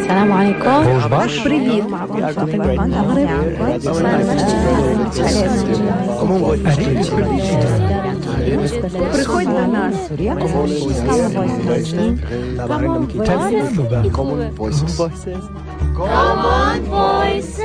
السلام عليكم. Привіт. Приходь до нас. Common Voices. Common Voices.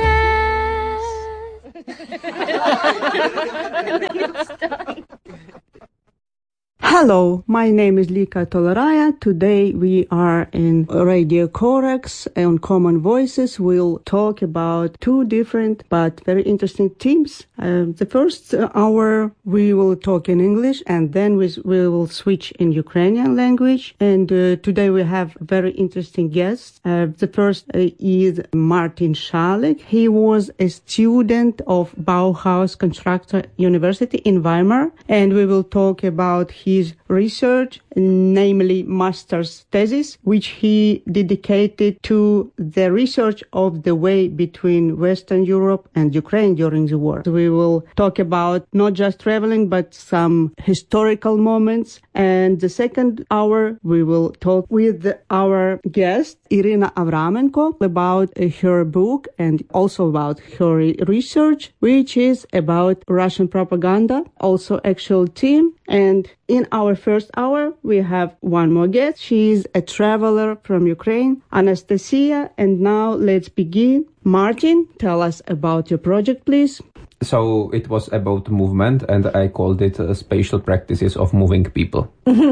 Hello, my name is Lika Toleraya. Today we are in Radio Corax on Common Voices. We'll talk about two different but very interesting themes. The first hour we will talk in English, and then we will switch in Ukrainian language. And today we have very interesting guests. The first is Martin Szalik. He was a student of Bauhaus Constructor University in Weimar, and we will talk about his research, namely master's thesis, which he dedicated to the research of the way between Western Europe and Ukraine during the war. We will talk about not just traveling, but some historical moments. And the second hour, we will talk with our guest, Irina Avramenko, about her book and also about her research, which is about Russian propaganda, also actual theme. And in our first hour, we have one more guest. She is a traveler from Ukraine, Anastasia. And now let's begin. Martin, tell us about your project, please. So it was about movement, and I called it Spatial Practices of Moving People.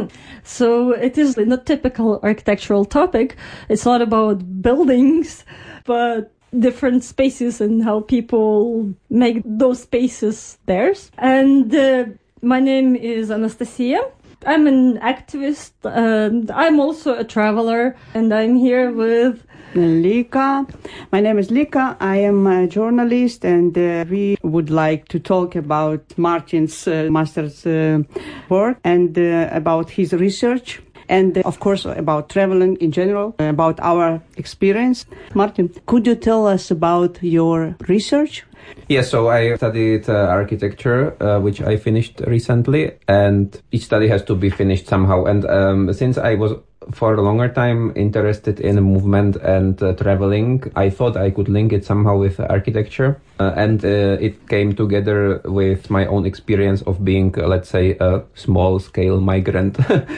So it is not typical architectural topic. It's not about buildings, but different spaces and how people make those spaces theirs. And my name is Anastasia. I'm an activist, and I'm also a traveler, and I'm here with Lika. My name is Lika. I am a journalist, and we would like to talk about Martin's master's work and about his research. And, of course, about traveling in general, about our experience. Martin, could you tell us about your research? Yes, so I studied architecture, which I finished recently, and each study has to be finished somehow. And since I was for a longer time interested in movement and traveling, I thought I could link it somehow with architecture. And it came together with my own experience of being, let's say, a small-scale migrant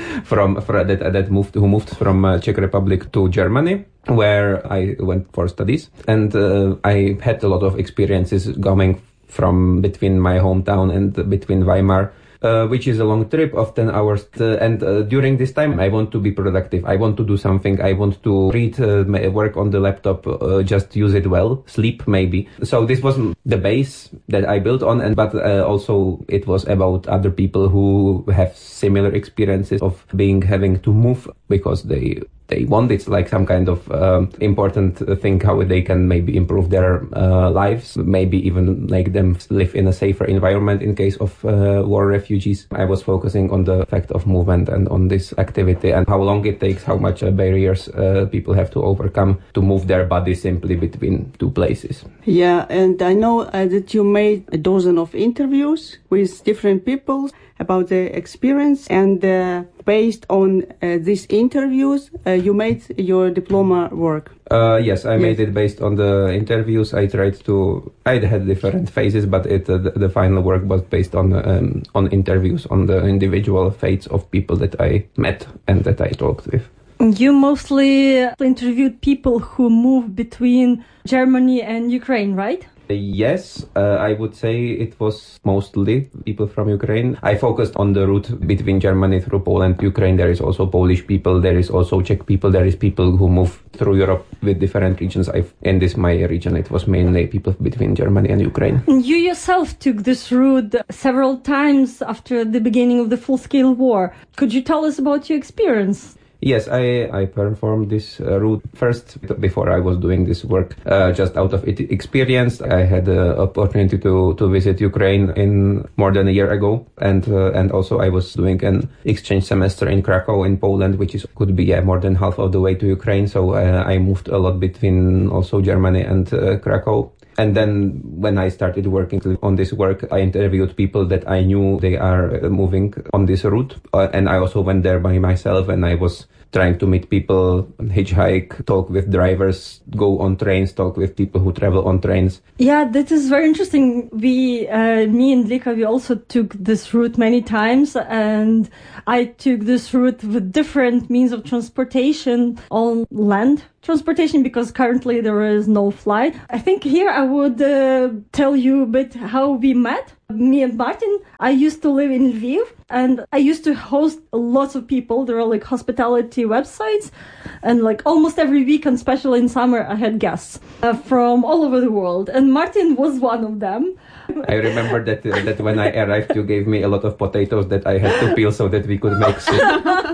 who moved from Czech Republic to Germany, where I went for studies. And I had a lot of experiences going from between my hometown and between Weimar, which is a long trip of 10 hours. And during this time, I want to be productive. I want to do something. I want to read, work on the laptop, just use it well, sleep maybe. So this was the base that I built on. But also it was about other people who have similar experiences of having to move because they want. It's like some kind of important thing, how they can maybe improve their lives, maybe even make them live in a safer environment in case of war refugees. I was focusing on the fact of movement and on this activity and how long it takes, how much barriers people have to overcome to move their body simply between two places. Yeah, and I know that you made a dozen of interviews with different people about the experience, and based on these interviews, you made your diploma work. Yes, I made it based on the interviews. I had different phases, but the final work was based on interviews, on the individual fates of people that I met and that I talked with. You mostly interviewed people who move between Germany and Ukraine, right? Yes, I would say it was mostly people from Ukraine. I focused on the route between Germany through Poland, Ukraine. There is also Polish people. There is also Czech people. There is people who move through Europe with different regions. In my region, it was mainly people between Germany and Ukraine. You yourself took this route several times after the beginning of the full-scale war. Could you tell us about your experience? Yes, I performed this route first before I was doing this work. Just out of experience, I had the opportunity to visit Ukraine in more than a year ago, and also I was doing an exchange semester in Krakow in Poland, which could be more than half of the way to Ukraine. So I moved a lot between also Germany and Krakow. And then when I started working on this work, I interviewed people that I knew they are moving on this route. And I also went there by myself, and I was trying to meet people, hitchhike, talk with drivers, go on trains, talk with people who travel on trains. Yeah, that is very interesting. Me and Lika, we also took this route many times, and I took this route with different means of transportation on land transportation because currently there is no flight. I think here I would tell you a bit how we met. Me and Martin, I used to live in Lviv and I used to host lots of people. There are like hospitality websites and like almost every weekend, especially in summer, I had guests from all over the world. And Martin was one of them. I remember that when I arrived, you gave me a lot of potatoes that I had to peel so that we could make soup.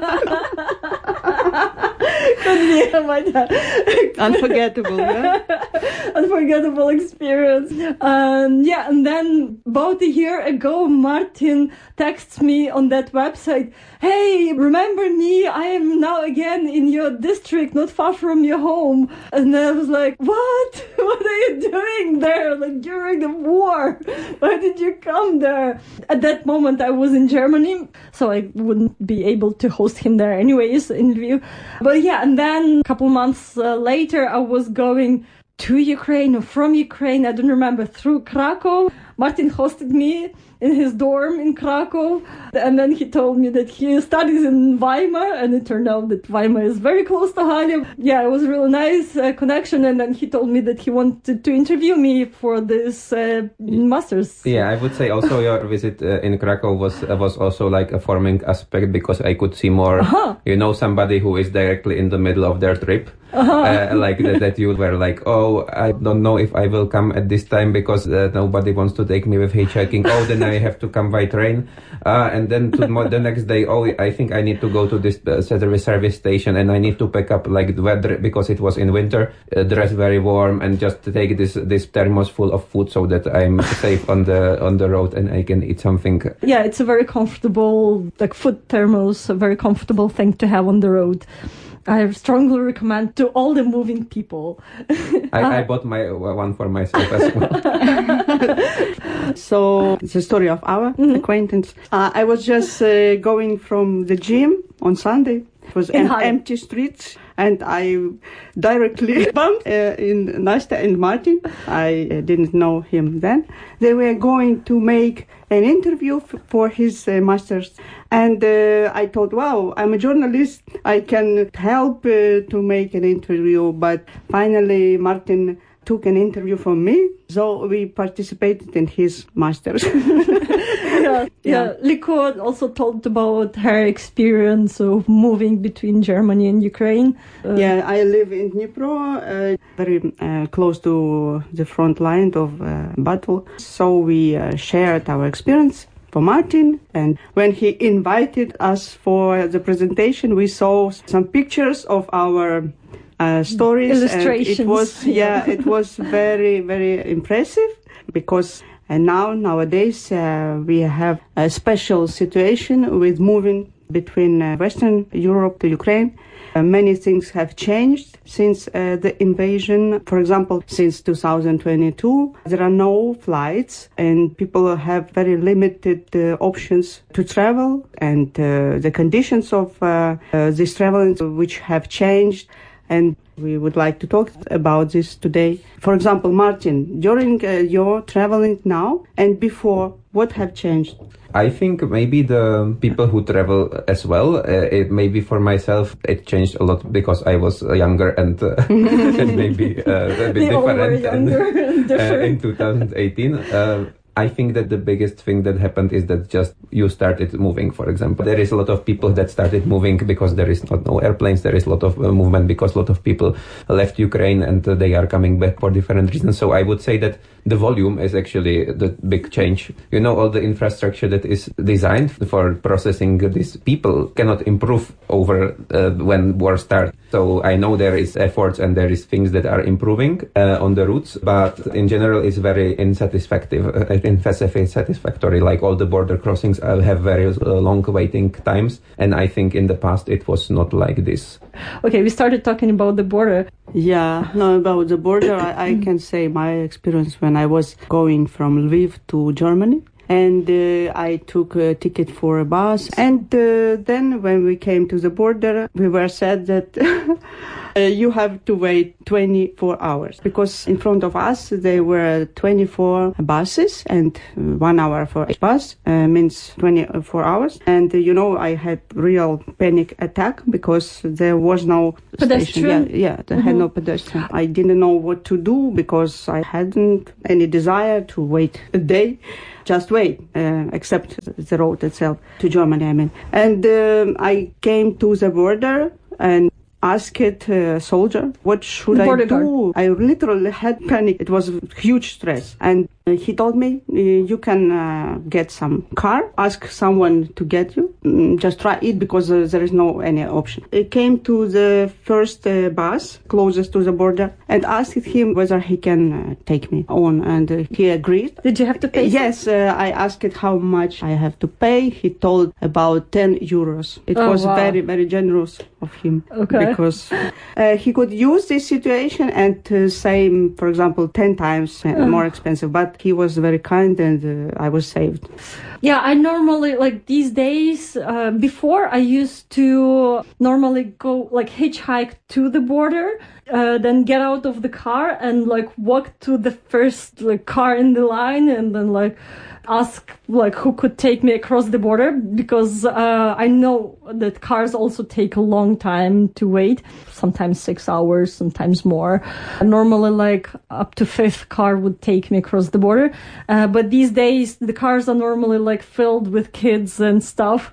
Unforgettable, yeah? Unforgettable experience. And then about a year ago, Martin texts me on that website, hey, remember me? I am now again in your district, not far from your home. And I was like, what? What are you doing there? Like during the war? Why did you come there? At that moment, I was in Germany, so I wouldn't be able to host him there anyways in Lviv. But yeah, and then a couple months later, I was going to Ukraine or from Ukraine, I don't remember, through Krakow. Martin hosted me in his dorm in Krakow, and then he told me that he studies in Weimar, and it turned out that Weimar is very close to Halle. Yeah, it was a really nice connection, and then he told me that he wanted to interview me for this master's. Yeah, I would say also your visit in Krakow was also like a forming aspect because I could see more, somebody who is directly in the middle of their trip. Like that you were like, oh, I don't know if I will come at this time because nobody wants to take me with hitchhiking. Oh, then I have to come by train. And then the next day, oh, I think I need to go to this service station and I need to pick up like the weather because it was in winter, dress very warm and just take this thermos full of food so that I'm safe on the road and I can eat something. Yeah, it's a very comfortable, like food thermos, a very comfortable thing to have on the road. I strongly recommend to all the moving people. I bought my one for myself as well. So it's a story of our acquaintance. I was just going from the gym on Sunday. It was empty streets, and I directly bumped in Nastya and Martin. I didn't know him then. They were going to make an interview for his master's. And I thought, wow, I'm a journalist. I can help to make an interview. But finally, Martin took an interview from me. So we participated in his master's. Yeah. Liko also talked about her experience of moving between Germany and Ukraine. I live in Dnipro, very close to the front line of battle. So we shared our experience. For Martin, and when he invited us for the presentation, we saw some pictures of our stories. Illustrations. And it was very, very impressive because nowadays we have a special situation with moving between Western Europe to Ukraine. Many things have changed since the invasion. For example, since 2022, there are no flights and people have very limited options to travel, and the conditions of this traveling which have changed. And we would like to talk about this today. For example, Martin, during your traveling now and before, what have changed? I think maybe the people who travel as well, maybe for myself, it changed a lot because I was younger and, and maybe a bit different. In 2018. I think that the biggest thing that happened is that just you started moving, for example. There is a lot of people that started moving because there is no airplanes. There is a lot of movement because a lot of people left Ukraine and they are coming back for different reasons. So I would say that the volume is actually the big change. All the infrastructure that is designed for processing these people cannot improve over when war starts. So I know there is efforts and there is things that are improving on the routes, but in general it's very unsatisfactory. Like all the border crossings have very long waiting times, and I think in the past it was not like this. Okay, we started talking about the border. About the border, I can say my experience when I was going from Lviv to Germany. and I took a ticket for a bus. And then when we came to the border, we were said that you have to wait 24 hours, because in front of us there were 24 buses, and 1 hour for each bus means 24 hours. And I had real panic attack because there was no pedestrian. Station. Yeah, there had no pedestrian. I didn't know what to do because I hadn't any desire to wait a day. Just wait, except the road itself to Germany, I mean. And I came to the border and asked a soldier, what should I do? I literally had panic. It was huge stress. And he told me, you can get some car, ask someone to get you. Just try it, because there is no any option. I came to the first bus closest to the border and asked him whether he can take me on, and he agreed. Did you have to pay? Yes, I asked how much I have to pay. He told about 10 euros. It was very, very generous of him. Okay. Because he could use this situation and say, for example, 10 times more expensive. But he was very kind, and I was saved. Yeah, I normally, these days, before I used to normally go, hitchhike to the border, then get out of the car and, walk to the first, car in the line, and then, ask who could take me across the border, because I know that cars also take a long time to wait, sometimes 6 hours, sometimes more. Normally up to 5th car would take me across the border, but these days the cars are normally filled with kids and stuff,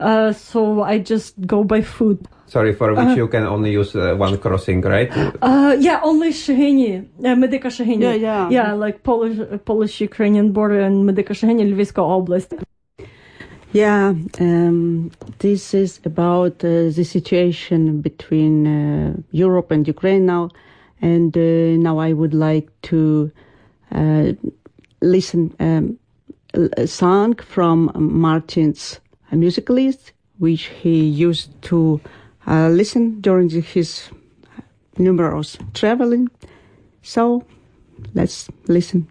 so I just go by foot. Sorry, for which you can only use one crossing, right? Only Sheheni, Medyka Sheheni. Yeah, Polish-Ukrainian border and Medyka Sheheni, Lviivska Oblast. Yeah, this is about the situation between Europe and Ukraine now. And now I would like to listen a song from Martin's music list, which he used to listen during his numerous traveling. So let's listen.